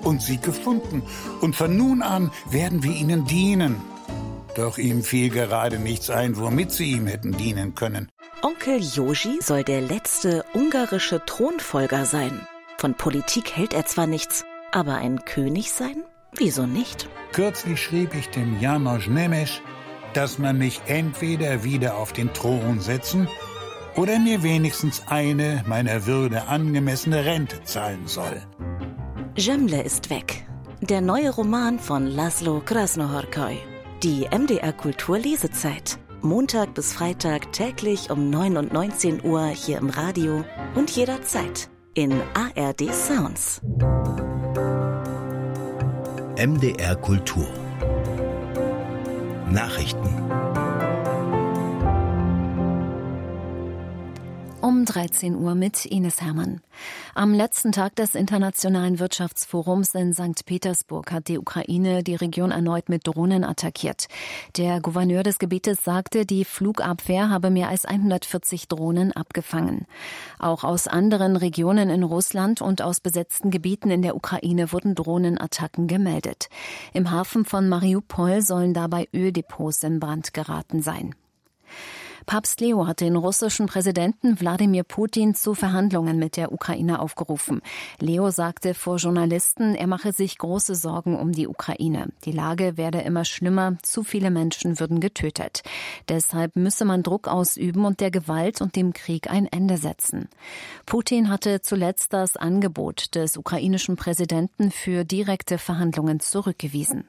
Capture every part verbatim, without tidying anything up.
und sie gefunden. Und von nun an werden wir ihnen dienen. Doch ihm fiel gerade nichts ein, womit sie ihm hätten dienen können. Onkel Joji soll der letzte ungarische Thronfolger sein. Von Politik hält er zwar nichts, aber ein König sein? Wieso nicht? Kürzlich schrieb ich dem János Nemes, dass man mich entweder wieder auf den Thron setzen oder mir wenigstens eine meiner Würde angemessene Rente zahlen soll. Zemle ist weg. Der neue Roman von Laszlo Krasnohorkai. Die M D R Kultur Lesezeit. Montag bis Freitag täglich um neun und neunzehn Uhr hier im Radio und jederzeit in A R D Sounds. M D R Kultur Nachrichten. Um dreizehn Uhr mit Ines Hermann. Am letzten Tag des Internationalen Wirtschaftsforums in Sankt Petersburg hat die Ukraine die Region erneut mit Drohnen attackiert. Der Gouverneur des Gebietes sagte, die Flugabwehr habe mehr als hundertvierzig Drohnen abgefangen. Auch aus anderen Regionen in Russland und aus besetzten Gebieten in der Ukraine wurden Drohnenattacken gemeldet. Im Hafen von Mariupol sollen dabei Öldepots in Brand geraten sein. Papst Leo hat den russischen Präsidenten Wladimir Putin zu Verhandlungen mit der Ukraine aufgerufen. Leo sagte vor Journalisten, er mache sich große Sorgen um die Ukraine. Die Lage werde immer schlimmer, zu viele Menschen würden getötet. Deshalb müsse man Druck ausüben und der Gewalt und dem Krieg ein Ende setzen. Putin hatte zuletzt das Angebot des ukrainischen Präsidenten für direkte Verhandlungen zurückgewiesen.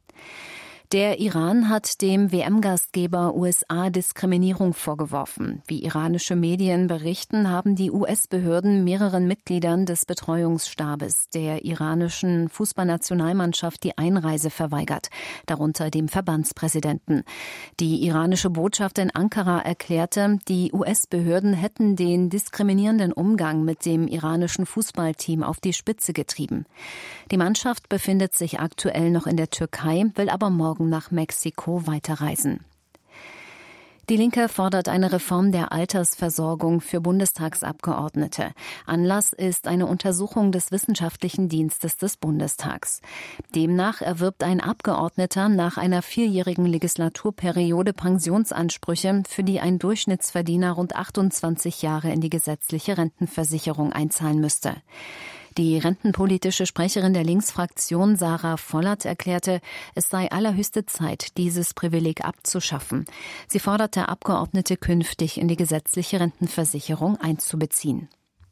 Der Iran hat dem W M-Gastgeber U S A Diskriminierung vorgeworfen. Wie iranische Medien berichten, haben die U S-Behörden mehreren Mitgliedern des Betreuungsstabes der iranischen Fußballnationalmannschaft die Einreise verweigert, darunter dem Verbandspräsidenten. Die iranische Botschaft in Ankara erklärte, die U S-Behörden hätten den diskriminierenden Umgang mit dem iranischen Fußballteam auf die Spitze getrieben. Die Mannschaft befindet sich aktuell noch in der Türkei, will aber morgen nach Mexiko weiterreisen. Die Linke fordert eine Reform der Altersversorgung für Bundestagsabgeordnete. Anlass ist eine Untersuchung des Wissenschaftlichen Dienstes des Bundestags. Demnach erwirbt ein Abgeordneter nach einer vierjährigen Legislaturperiode Pensionsansprüche, für die ein Durchschnittsverdiener rund achtundzwanzig Jahre in die gesetzliche Rentenversicherung einzahlen müsste. Die rentenpolitische Sprecherin der Linksfraktion Sarah Vollert erklärte, es sei allerhöchste Zeit, dieses Privileg abzuschaffen. Sie forderte Abgeordnete künftig in die gesetzliche Rentenversicherung einzubeziehen.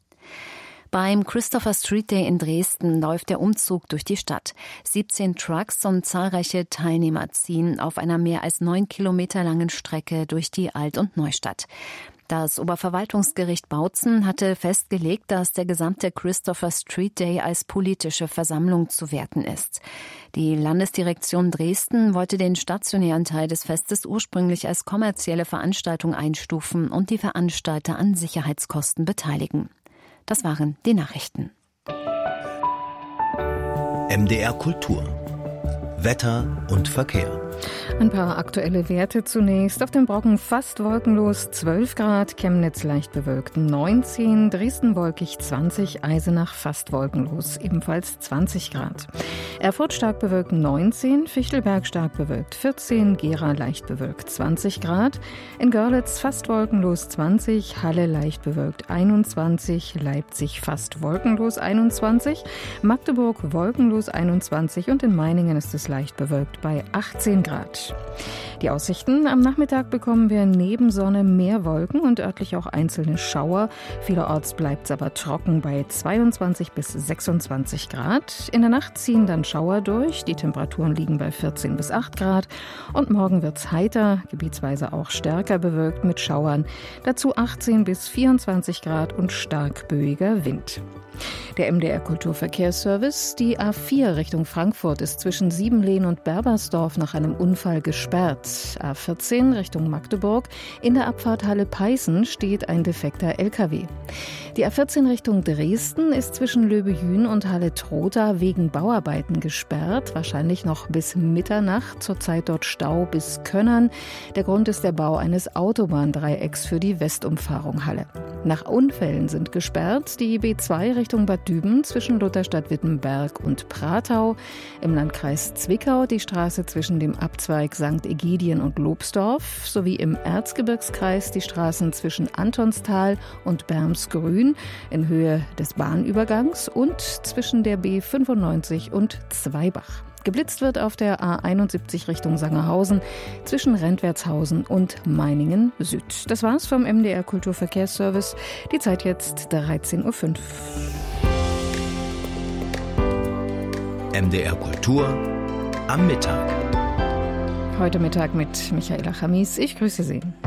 Beim Christopher Street Day in Dresden läuft der Umzug durch die Stadt. siebzehn Trucks und zahlreiche Teilnehmer ziehen auf einer mehr als neun Kilometer langen Strecke durch die Alt- und Neustadt. Das Oberverwaltungsgericht Bautzen hatte festgelegt, dass der gesamte Christopher Street Day als politische Versammlung zu werten ist. Die Landesdirektion Dresden wollte den stationären Teil des Festes ursprünglich als kommerzielle Veranstaltung einstufen und die Veranstalter an Sicherheitskosten beteiligen. Das waren die Nachrichten. M D R Kultur. Wetter und Verkehr. Ein paar aktuelle Werte zunächst. Auf dem Brocken fast wolkenlos zwölf Grad, Chemnitz leicht bewölkt neunzehn, Dresden wolkig zwanzig, Eisenach fast wolkenlos ebenfalls zwanzig Grad. Erfurt stark bewölkt neunzehn, Fichtelberg stark bewölkt vierzehn, Gera leicht bewölkt zwanzig Grad, in Görlitz fast wolkenlos zwanzig, Halle leicht bewölkt einundzwanzig, Leipzig fast wolkenlos einundzwanzig, Magdeburg wolkenlos einundzwanzig und in Meiningen ist es leicht bewölkt bei achtzehn Grad. Die Aussichten: Am Nachmittag bekommen wir neben Sonne mehr Wolken und örtlich auch einzelne Schauer. Vielerorts bleibt es aber trocken bei zweiundzwanzig bis sechsundzwanzig Grad. In der Nacht ziehen dann Schauer durch. Die Temperaturen liegen bei vierzehn bis acht Grad. Und morgen wird es heiter, gebietsweise auch stärker bewölkt mit Schauern. Dazu achtzehn bis vierundzwanzig Grad und stark böiger Wind. Der M D R Kulturverkehrsservice: Die A vier Richtung Frankfurt ist zwischen Siebenlehn und Berbersdorf nach einem Unfall gesperrt. A vierzehn Richtung Magdeburg: In der Abfahrt Halle-Peißen steht ein defekter L K W. Die A vierzehn Richtung Dresden ist zwischen Löbejün und Halle-Trotha wegen Bauarbeiten gesperrt, wahrscheinlich noch bis Mitternacht, zurzeit dort Stau bis Könnern. Der Grund ist der Bau eines Autobahndreiecks für die Westumfahrung Halle. nach Unfällen sind gesperrt die B zwei Richtung Bad Düben zwischen Lutherstadt-Wittenberg und Pratau, im Landkreis Zwickau die Straße zwischen dem Abzweig Sankt Egidien und Lobsdorf sowie im Erzgebirgskreis die Straßen zwischen Antonstal und Bermsgrün in Höhe des Bahnübergangs und zwischen der B fünfundneunzig und Zweibach. Geblitzt wird auf der A einundsiebzig Richtung Sangerhausen zwischen Rentwertshausen und Meiningen Süd. Das war's vom M D R Kulturverkehrsservice. Die Zeit jetzt dreizehn Uhr fünf. M D R Kultur am Mittag. Heute Mittag mit Michaela Chamis. Ich grüße Sie.